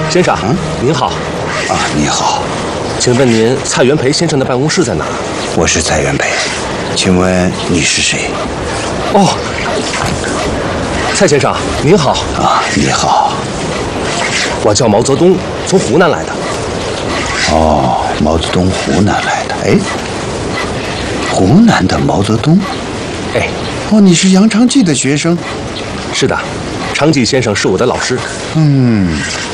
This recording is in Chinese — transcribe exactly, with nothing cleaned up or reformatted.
先生， 嗯， 您好。 啊，你好， 请问您蔡元培先生的办公室在哪儿？ 我是蔡元培，请问你是谁？ 哦，蔡先生，您好。 啊，你好。 我叫毛泽东，从湖南来的。 哦，毛泽东湖南来的。哎，湖南的毛泽东。 哎， 哦，你是杨长济的学生？ 是的，长济先生是我的老师。 嗯，